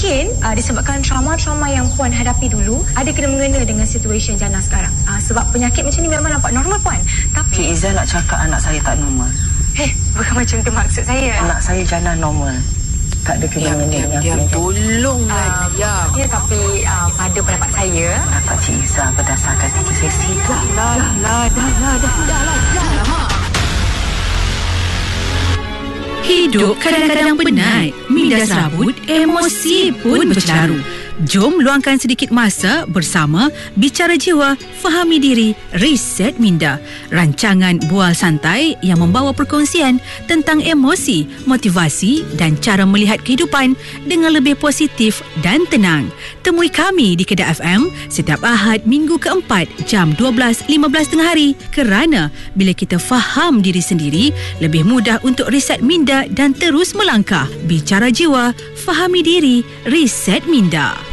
mungkin disebabkan trauma-trauma yang puan hadapi dulu ada kena-mengena dengan situasi Jana sekarang. Sebab penyakit macam ni memang nampak normal puan. Tapi Cik Izzah nak cakap anak saya tak normal. Bukan macam tu maksud saya. Anak saya Jana normal. Tak ada kena-mengena dengan tolonglah dia. Ya, tapi pada pendapat saya, Dapat Cik Izzah berdasarkan sesi tu. Dah lah. Hidup kadang-kadang penat, minda serabut, emosi pun bercaru. Jom luangkan sedikit masa bersama Bicara Jiwa, Fahami Diri, Reset Minda. Rancangan bual santai yang membawa perkongsian tentang emosi, motivasi dan cara melihat kehidupan dengan lebih positif dan tenang. Temui kami di Kedah FM setiap Ahad minggu keempat jam 12.15 tengah hari. Kerana bila kita faham diri sendiri, lebih mudah untuk reset minda dan terus melangkah. Bicara Jiwa, Fahami Diri, Reset Minda.